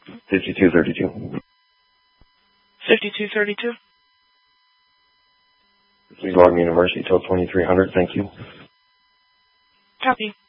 5232. 5232. Please log me into Mercy till 2300. Thank you. Copy.